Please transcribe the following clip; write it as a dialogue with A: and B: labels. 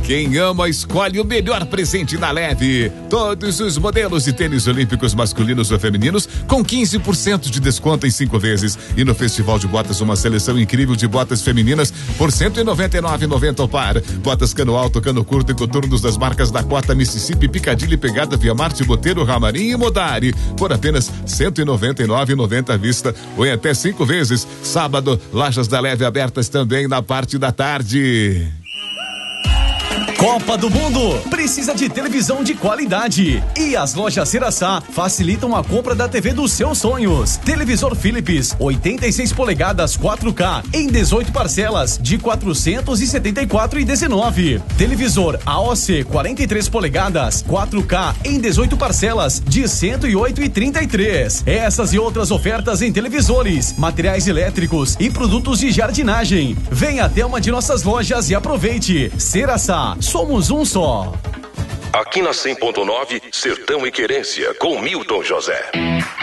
A: Quem ama, escolhe o melhor presente na Leve. Todos os modelos de tênis olímpicos masculinos ou femininos com 15% de desconto em 5 vezes. E no Festival de Botas, uma seleção incrível de botas femininas por R$ 199,90 ao par. Botas cano alto, cano curto e coturnos das marcas Dakota, Mississippi, Piccadilly, Pegada, Via Marte, Boteiro, Ramarim e Modari por apenas R$ 199,90 à vista ou em até 5 vezes. Sábado, lojas da Leve abertas também na parte da tarde.
B: Copa do Mundo precisa de televisão de qualidade e as lojas Ceraçá facilitam a compra da TV dos seus sonhos. Televisor Philips 86 polegadas 4K em 18 parcelas de R$ 474,19. Televisor AOC 43 polegadas 4K em 18 parcelas de R$ 108,33. Essas e outras ofertas em televisores, materiais elétricos e produtos de jardinagem. Venha até uma de nossas lojas e aproveite. Ceraçá, somos um só.
C: Aqui na 100.9, Sertão e Querência, com Milton José.